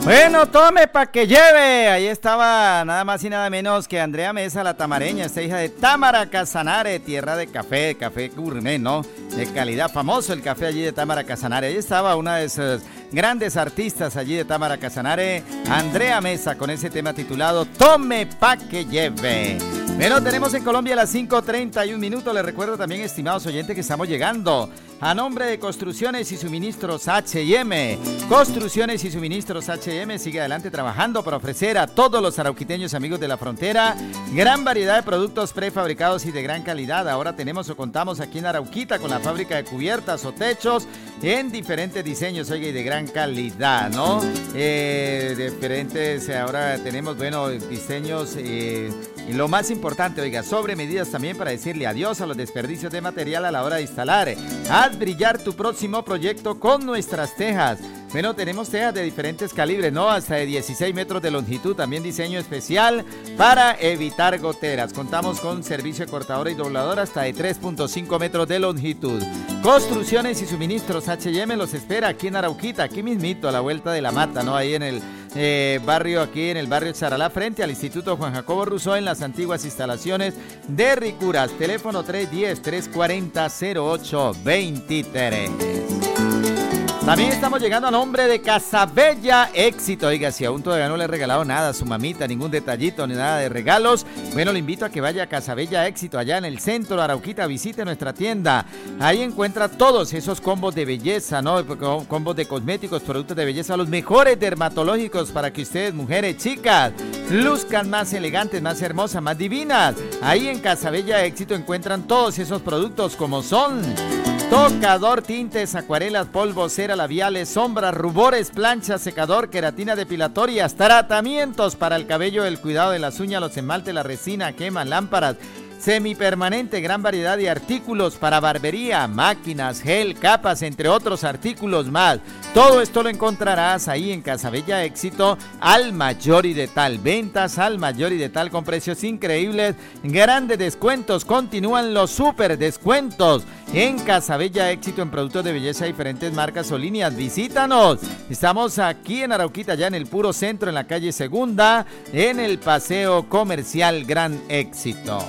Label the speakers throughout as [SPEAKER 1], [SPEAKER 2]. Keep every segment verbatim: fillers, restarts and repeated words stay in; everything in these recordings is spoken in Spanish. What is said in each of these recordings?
[SPEAKER 1] Bueno, tome pa' que lleve. Ahí estaba nada más y nada menos que Andrea Mesa, la tamareña, esta hija de Támara Casanare, tierra de café, café gourmet, ¿no? De calidad, famoso el café allí de Támara Casanare. Ahí estaba una de esas grandes artistas allí de Támara Casanare, Andrea Mesa, con ese tema titulado Tome pa' que lleve. Bueno, tenemos en Colombia las cinco treinta y un minutos. Les recuerdo también, estimados oyentes, que estamos llegando a nombre de Construcciones y Suministros H y M. Construcciones y Suministros H y M sigue adelante trabajando para ofrecer a todos los arauquiteños amigos de la frontera gran variedad de productos prefabricados y de gran calidad. Ahora tenemos o contamos aquí en Arauquita con la fábrica de cubiertas o techos en diferentes diseños, oiga, y de gran calidad, ¿no? Eh, diferentes, ahora tenemos, bueno, diseños eh, y lo más importante, oiga, sobre medidas también para decirle adiós a los desperdicios de material a la hora de instalar. Haz brillar tu próximo proyecto con nuestras tejas. Bueno, tenemos tejas de diferentes calibres, ¿no? Hasta de dieciséis metros de longitud, también diseño especial para evitar goteras. Contamos con servicio de cortadora y dobladora hasta de tres punto cinco metros de longitud. Construcciones y Suministros H y M los espera aquí en Arauquita, aquí mismito, a la vuelta de la mata, ¿no? Ahí en el eh, barrio, aquí en el barrio Charalá, frente al Instituto Juan Jacobo Rousseau, en las antiguas instalaciones de Ricuras. Teléfono tres uno cero, tres cuatro cero, cero ocho dos tres. También estamos llegando a nombre de Casabella Éxito. Oiga, si aún todavía no le he regalado nada a su mamita, ningún detallito ni nada de regalos, bueno, le invito a que vaya a Casabella Éxito, allá en el centro de Arauquita. Visite nuestra tienda. Ahí encuentra todos esos combos de belleza, ¿no? Combos de cosméticos, productos de belleza, los mejores dermatológicos para que ustedes, mujeres, chicas, luzcan más elegantes, más hermosas, más divinas. Ahí en Casabella Éxito encuentran todos esos productos como son tocador, tintes, acuarelas, polvos, cera, labiales, sombras, rubores, planchas, secador, queratina depilatorias, tratamientos para el cabello, el cuidado de las uñas, los esmaltes, la resina, quema, lámparas, semipermanente, gran variedad de artículos para barbería, máquinas, gel, capas, entre otros artículos más. Todo esto lo encontrarás ahí en Casabella Éxito, al mayor y de tal. Ventas al mayor y de tal con precios increíbles, grandes descuentos. Continúan los super descuentos en Casabella Éxito en productos de belleza de diferentes marcas o líneas. Visítanos. Estamos aquí en Arauquita, ya en el puro centro, en la calle Segunda, en el Paseo Comercial Gran Éxito.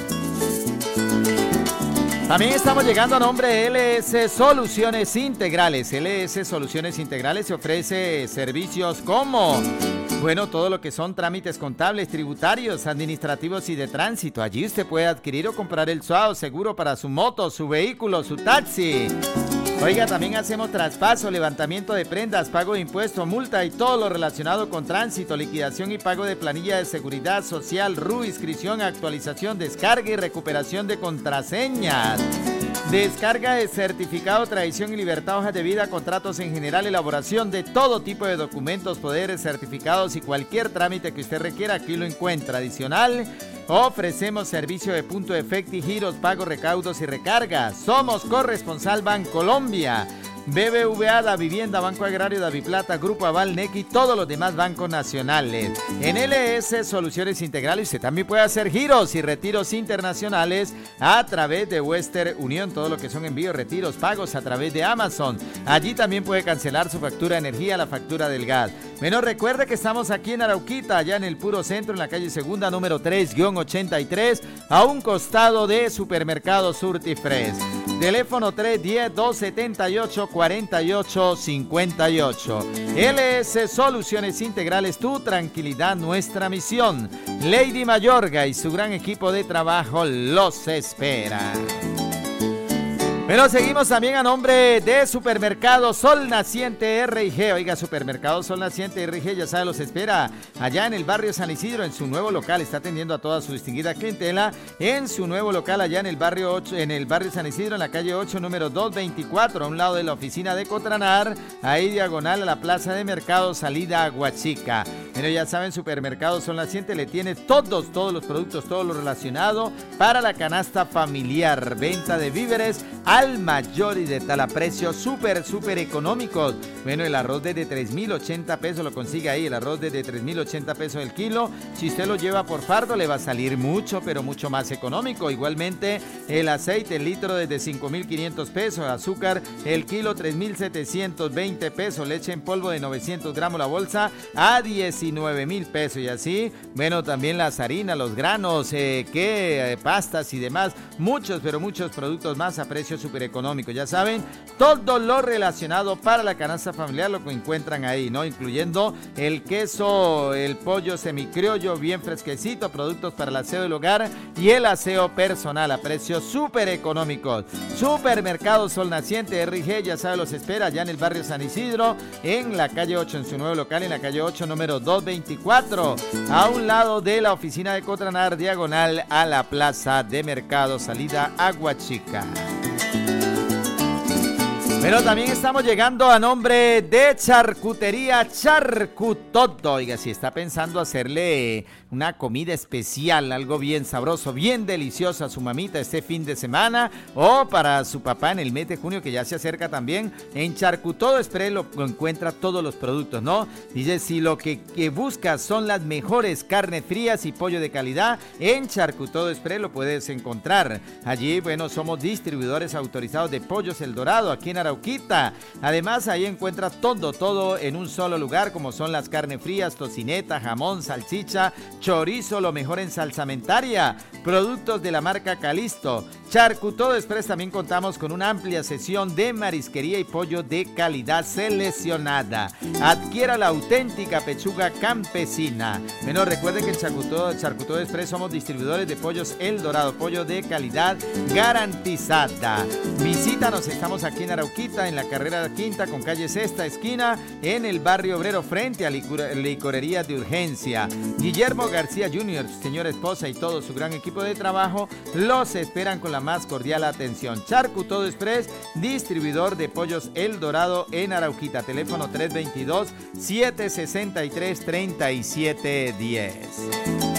[SPEAKER 1] También estamos llegando a nombre de L S Soluciones Integrales. L S Soluciones Integrales se ofrece servicios como, bueno, todo lo que son trámites contables, tributarios, administrativos y de tránsito. Allí usted puede adquirir o comprar el S U A O, seguro para su moto, su vehículo, su taxi. Oiga, también hacemos traspaso, levantamiento de prendas, pago de impuestos, multa y todo lo relacionado con tránsito, liquidación y pago de planilla de seguridad social, R U, inscripción, actualización, descarga y recuperación de contraseñas. Descarga de certificado, tradición y libertad, hojas de vida, contratos en general, elaboración de todo tipo de documentos, poderes, certificados y cualquier trámite que usted requiera, aquí lo encuentra. Adicional, ofrecemos servicio de punto de efecto y giros, pagos, recaudos y recargas. Somos corresponsal Bancolombia, B B V A, Da Vivienda, Banco Agrario, Daviplata, Grupo Aval, N E C y todos los demás bancos nacionales. En L S Soluciones Integrales usted también puede hacer giros y retiros internacionales a través de Western Unión, todo lo que son envíos, retiros, pagos a través de Amazon. Allí también puede cancelar su factura de energía, la factura del gas. Bueno, recuerde que estamos aquí en Arauquita, allá en el puro centro, en la calle Segunda, número tres ochenta y tres, a un costado de Supermercado Surtifresh. Teléfono tres uno cero, dos siete ocho, cuatro ocho cinco ocho. L S Soluciones Integrales, tu tranquilidad, nuestra misión. Lady Mayorga y su gran equipo de trabajo los espera. Pero seguimos también a nombre de Supermercado Sol Naciente R y G. Oiga, Supermercado Sol Naciente R y G, ya sabe, los espera allá en el barrio San Isidro, en su nuevo local. Está atendiendo a toda su distinguida clientela en su nuevo local allá en el barrio ocho, en el barrio San Isidro, en la calle ocho, número doscientos veinticuatro, a un lado de la oficina de Cotranar, ahí diagonal a la plaza de mercado, salida a Huachica. Pero ya saben, Supermercados Sol Naciente le tiene todos, todos los productos, todo lo relacionado para la canasta familiar. Venta de víveres al mayor y de tal a precios súper, súper económicos. Bueno, el arroz desde tres mil ochenta pesos lo consigue ahí, el arroz desde tres mil ochenta pesos el kilo. Si usted lo lleva por fardo le va a salir mucho, pero mucho más económico. Igualmente el aceite, el litro desde cinco mil quinientos pesos, azúcar, el kilo tres mil setecientos veinte pesos, leche en polvo de novecientos gramos la bolsa a diecinueve mil pesos y así, bueno, también las harinas, los granos, eh, que, eh, pastas y demás, muchos, pero muchos productos más a precios súper económicos. Ya saben, todo lo relacionado para la canasta familiar lo que encuentran ahí, ¿no? Incluyendo el queso, el pollo semicriollo bien fresquecito, productos para el aseo del hogar y el aseo personal a precios súper económicos. Supermercado Sol Naciente R G, ya sabe, los espera allá en el barrio San Isidro, en la calle ocho, en su nuevo local, en la calle ocho, número doscientos veinticuatro, a un lado de la oficina de Cotranar, diagonal a la plaza de mercado, salida Agua Chica. Pero también estamos llegando a nombre de Charcutería Charcutodo. Oiga, si está pensando hacerle una comida especial, algo bien sabroso, bien delicioso a su mamita este fin de semana o para su papá en el mes de junio que ya se acerca también, en Charcutodo Express lo, lo encuentra todos los productos, ¿no? Dice, si lo que, que buscas son las mejores carnes frías y pollo de calidad, en Charcutodo Express lo puedes encontrar. Allí, bueno, somos distribuidores autorizados de Pollos El Dorado, aquí en Araucanía. Además, ahí encuentras todo, todo en un solo lugar, como son las carnes frías, tocineta, jamón, salchicha, chorizo, lo mejor en salsamentaria, productos de la marca Calisto. Charcutodo Express también contamos con una amplia sesión de marisquería y pollo de calidad seleccionada. Adquiera la auténtica pechuga campesina. Bueno, recuerden que en Charcutodo, Charcutodo Express somos distribuidores de Pollos El Dorado, pollo de calidad garantizada. Visítanos, estamos aquí en Arauquita, en la carrera quinta con calle Sexta esquina, en el barrio obrero, frente a licor- licorería de urgencia. Guillermo García junior, señora esposa y todo su gran equipo de trabajo los esperan con la más cordial atención. Charcutodo Express, distribuidor de Pollos El Dorado en Arauquita. Teléfono tres dos dos, siete seis tres, tres siete uno cero.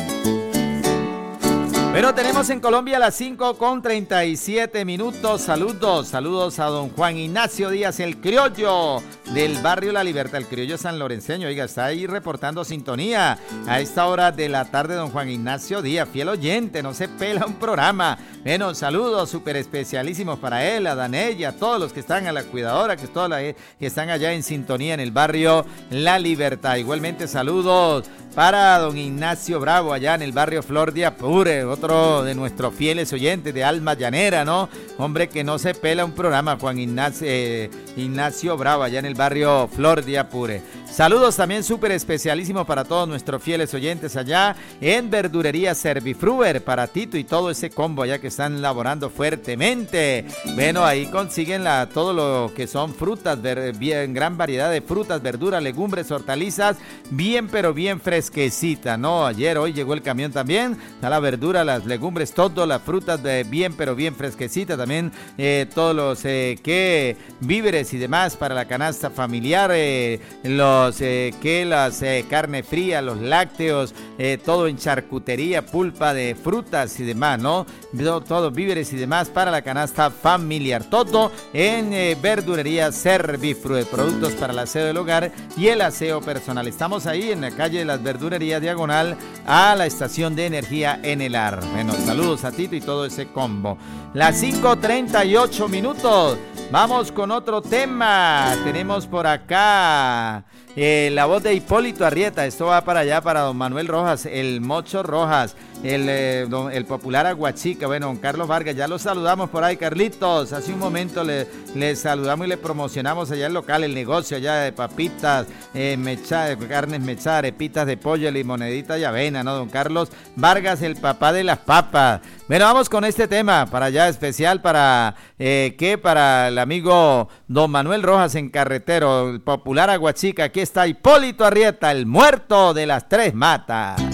[SPEAKER 1] Pero tenemos en Colombia a las cinco con treinta y siete minutos. Saludos, saludos a don Juan Ignacio Díaz, el criollo del barrio La Libertad, el criollo sanlorenseño. Oiga, está ahí reportando sintonía a esta hora de la tarde, don Juan Ignacio Díaz, fiel oyente, no se pela un programa. Bueno, saludos súper especialísimos para él, a Danella, a todos los que están a la cuidadora, que, todos la, que están allá en sintonía en el barrio La Libertad. Igualmente saludos para don Ignacio Bravo, allá en el barrio Flor de Apure, otro de nuestros fieles oyentes de Alma Llanera, ¿no? Hombre que no se pela un programa, Juan Ignacio, eh, Ignacio Bravo, allá en el barrio Flor de Apure. Saludos también súper especialísimos para todos nuestros fieles oyentes allá en Verdurería Servifruber, para Tito y todo ese combo allá que están laborando fuertemente. Bueno, ahí consiguen la, todo lo que son frutas, ver, bien, gran variedad de frutas, verduras, legumbres, hortalizas, bien pero bien fresquecita, ¿no? Ayer, hoy llegó el camión también, está la verdura, las legumbres, todo, las frutas de bien pero bien fresquecita, también eh, todos los eh, que víveres y demás para la canasta familiar, eh, los Eh, que las eh, carne fría, los lácteos, eh, todo en charcutería, pulpa de frutas y demás, ¿no? Todos víveres y demás para la canasta familiar. Todo en eh, Verdurería Servifruit, productos para el aseo del hogar y el aseo personal. Estamos ahí en la calle de las Verdurerías, diagonal a la estación de energía Enelar. Bueno, saludos a Tito y todo ese combo. Las cinco treinta y ocho minutos. Vamos con otro tema. Tenemos por acá eh, la voz de Hipólito Arrieta. Esto va para allá, para don Manuel Rojas, el Mocho Rojas, el, eh, don, el popular Aguachica. Bueno, don Carlos Vargas, ya lo saludamos por ahí, Carlitos. Hace un momento le, le saludamos y le promocionamos allá el local, el negocio allá de papitas, eh, mecha, carnes mechadas, arepitas de pollo, limonedita y avena, ¿no? Don Carlos Vargas, el papá de las papas. Bueno, vamos con este tema para allá especial para, eh, ¿qué? Para el amigo don Manuel Rojas en Carretero, el popular Aguachica. Aquí está Hipólito Arrieta, el muerto de las tres matas.